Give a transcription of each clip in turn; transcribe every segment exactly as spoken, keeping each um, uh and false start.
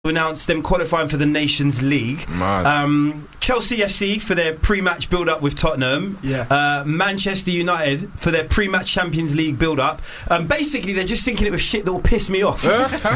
announced them qualifying for the Nations League. Um, Chelsea F C for their pre-match build-up with Tottenham. Yeah. Uh, Manchester United for their pre-match Champions League build-up. Um, basically, they're just syncing it with shit that will piss me off.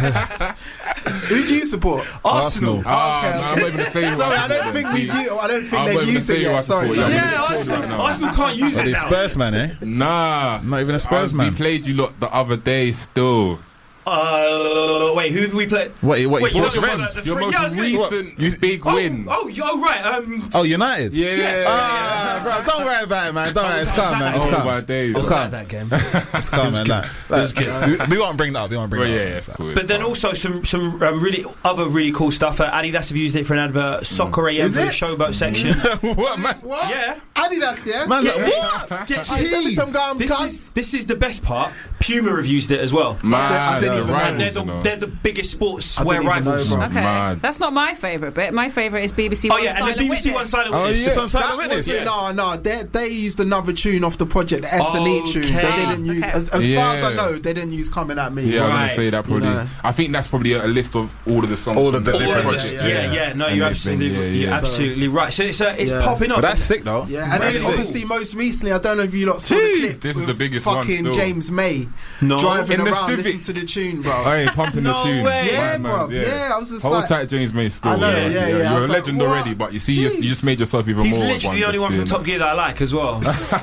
Who do you support? Arsenal. Arsenal. Ah, okay. no, I'm not even gonna say Sorry, I don't think we. I don't think they've used it yet. Sorry. Yeah, Yeah, Arsenal, right now. Arsenal can't use Are it they now. Spurs man, eh? Nah, Not even a Spurs Uh, man. We played you lot the other day still. Uh, wait, who have we played? What? What? Wait, you you watch know the- Friends? the Your Fri- most yeah, I was gonna- recent You- big Oh, win. oh, oh, right. Um, Oh, United. Yeah. Ah, bro, don't worry about it, man. Don't worry. It's calm, man. It's Oh calm. my days. I was calm. at that game. It's calm, man. Like, like, we, we won't bring that up. We won't bring But that yeah, up. it's cool. But then also some some um, really other really cool stuff. Uh, Adidas have used it for an advert. Soccer A M Is for the it? showboat section. What, man? What? Yeah. Adidas, yeah. Man's like, Yeah. what? Get I sent me some gums, This cuz. is, this is the best part. Puma have used it as well. Man, I didn't the even know. rivals, And they're the, you know. they're the biggest sports I wear didn't even know, rivals. bro. Okay, Mad. that's not my favourite bit. My favourite is B B C Oh One yeah, and Silent the B B C Witness. One Silent Oh, Witness. yeah. It's on Silent That Witness. wasn't, no, no. They they used another tune off the project, the S and E tune. They Okay. didn't use, Okay. as, as far as I Yeah. know, they didn't use "Coming at Me." Yeah, I was Right. gonna say that probably. You know. I think that's probably a, a list of all of the songs. All of from the the different project. Yeah, yeah, yeah. No, And you're they've been- absolutely, yeah, you're yeah. absolutely right. So it's uh, it's Yeah. popping off. But that's sick, though. Yeah, and then Really? obviously most recently, I don't know if you lot saw the Jeez, clip this is with the biggest one fucking still. James May No. driving In the around Civic. listening to the tune, bro. Hey, pumping No the tune. way. Yeah, Mad, bro. man, Yeah, I was just Hold like, tight, James May. Still, I know, yeah, yeah, yeah. I You're was a like, legend what? already, but you see, you, you just made yourself even He's more. literally the only one from Top Gear that I like as well.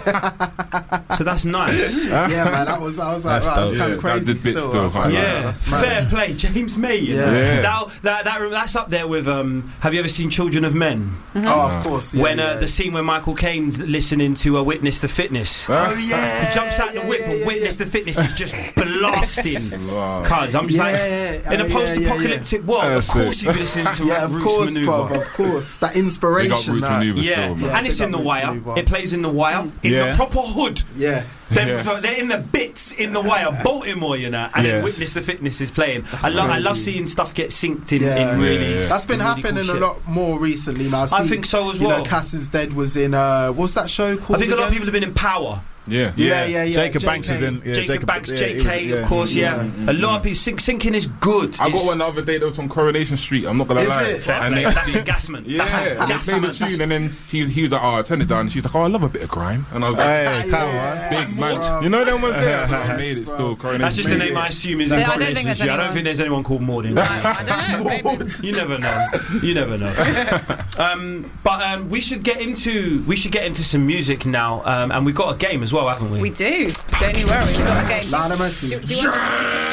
So that's nice. yeah, man. That was, I was like, That's right, that's dope. kind of Yeah, that crazy. did bit still, still, I was like, man. right, Yeah, that's mad. fair play, James May. You Yeah. know? Yeah. That, that, that, that's up there with. Um, have you ever seen Children of Men? Oh, of course. Yeah, when uh, yeah. the scene where Michael Caine's listening to uh, Witness the Fitness. Huh? Oh yeah, He jumps out yeah, the whip, yeah, but yeah, Witness yeah. the Fitness is just blasting. Wow. Cuz I'm just Yeah, like, yeah, in a oh, yeah, post-apocalyptic world, That's of course it. you'd be listening to Yeah, of Roots course, Maneuver. bro. Of course, that Big inspiration. up Roots that. Maneuver Yeah, still, man. Yeah, and it's big in the up Roots wire. Maneuver. It plays in the wire in Yeah. the proper hood. Yeah. They're, Yeah. so they're in the bits in the wire, Baltimore, you know, and then Yes. Witness the Fitness is playing. I love, I love crazy. seeing stuff get synced in, Yeah. in really. Yeah, yeah. That's been in really happening cool a shit. lot more recently, man. I see, think so as You well. know, Cass is Dead was in. Uh, what's that show called? I think a lot of again? people have been in Power. Yeah. Yeah, yeah, yeah. Jacob J K. Banks was in. Yeah, Jacob, Banks, yeah, J he was- K, yeah. of course, yeah. Yeah. A lot of people sync, syncing is good. I got It's- one the other day that was on Coronation Street. I'm not gonna Is lie. it? Fair And play. they That's actually- a Gasman. Yeah, That's a and they played the Gasman. tune, and then he, he was like, "Oh, I turned it down." And she was like, "Oh, I love a bit of grime," and I was like, Hey, come on. Yeah. "Big man, Bro. you know them ones there." I Yes, made it bro. still. Coronation That's just the Street. name I assume is Yeah, in I don't think Coronation there's Street. I don't anyone. think there's anyone called Morden. I don't know. Maybe. You never know. You never know. um, but um, we should get into we should get into some music now, um, and we've got a game as well, haven't we? We do. Don't you worry. We've got a game. Lord have mercy. Do, do you want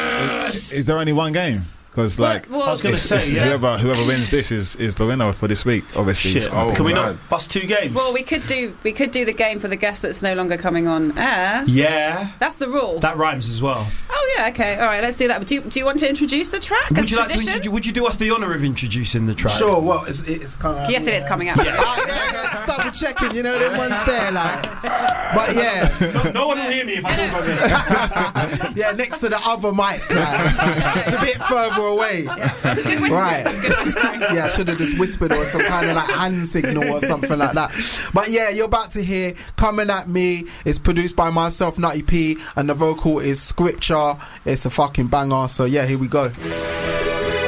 to Is there only one game? Because like, Well, I was going to it's- say, it's yeah. whoever whoever wins this is is the winner for this week. Obviously, Shit. It's gonna Oh, be- Can we man. not bust two games? Well, we could do we could do the game for the guest that's no longer coming on air. yeah, That's the rule. that rhymes as well. Oh yeah, okay, all right, let's do that. But do you, do you want to introduce the track? Would as you like to tradition? introduce, would you do us the honour of introducing the track? Sure. Well, it's, it's coming out. Yes, it is coming out. Ah, yeah, yeah, just double checking, you know, them ones there, like. But yeah, No, no one will hear me if I talk over it. yeah, next to the other mic, like, it's a bit further away. Good whispering. Right. Good whispering. Yeah, I should have just whispered or some kind of like hand signal or something like that. But yeah, you're about to hear Coming At Me. It's produced by myself, Nutty P, and the vocal is Scripture. It's a fucking banger. So yeah, here we go.